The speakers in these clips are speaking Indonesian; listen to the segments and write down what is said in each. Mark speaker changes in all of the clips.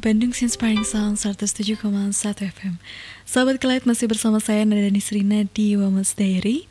Speaker 1: Bandung Inspiring Sound 107,1 FM. Sahabat Kelait, masih bersama saya Nada Nisrina di Wellness Diary.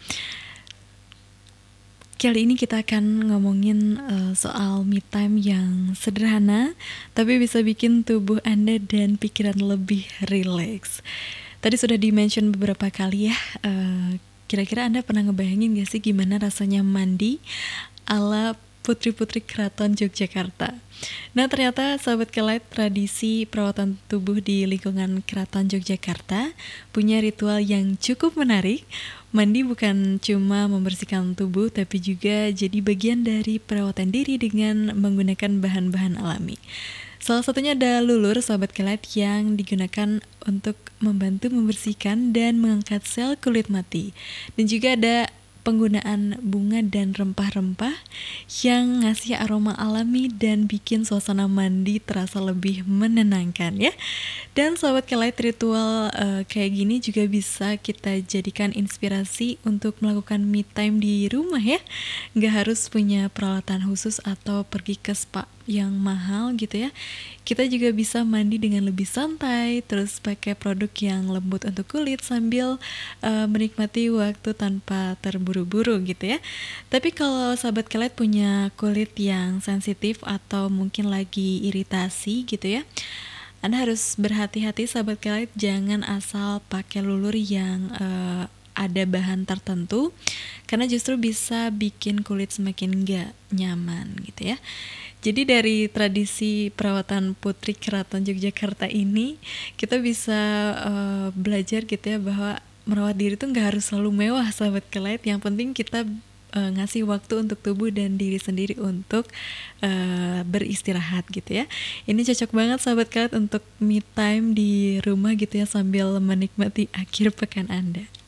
Speaker 1: Kali ini kita akan ngomongin soal me time yang sederhana tapi bisa bikin tubuh Anda dan pikiran lebih rileks. Tadi sudah di-mention beberapa kali ya. Kira-kira Anda pernah ngebayangin gak sih gimana rasanya mandi ala putri-putri keraton Yogyakarta? Nah, ternyata sahabat Kelait, tradisi perawatan tubuh di lingkungan keraton Yogyakarta punya ritual yang cukup menarik. Mandi bukan cuma membersihkan tubuh, tapi juga jadi bagian dari perawatan diri dengan menggunakan bahan-bahan alami. Salah satunya ada lulur, sahabat Kelait, yang digunakan untuk membantu membersihkan dan mengangkat sel kulit mati. Dan juga ada penggunaan bunga dan rempah-rempah yang ngasih aroma alami dan bikin suasana mandi terasa lebih menenangkan ya. Dan sahabat Kelait, ritual kayak gini juga bisa kita jadikan inspirasi untuk melakukan me time di rumah ya. Nggak harus punya peralatan khusus atau pergi ke spa yang mahal gitu ya. Kita juga bisa mandi dengan lebih santai, terus pakai produk yang lembut untuk kulit sambil menikmati waktu tanpa terburu-buru gitu ya. Tapi kalau sahabat Kelait punya kulit yang sensitif atau mungkin lagi iritasi gitu ya, Anda harus berhati-hati sahabat Kelait, jangan asal pakai lulur yang ada bahan tertentu, karena justru bisa bikin kulit semakin gak nyaman gitu ya. Jadi dari tradisi perawatan putri keraton Yogyakarta ini, kita bisa belajar gitu ya, bahwa merawat diri itu gak harus selalu mewah sahabat Kelait. Yang penting kita ngasih waktu untuk tubuh dan diri sendiri untuk beristirahat gitu ya. Ini cocok banget sahabat Kelait untuk me time di rumah gitu ya, sambil menikmati akhir pekan Anda.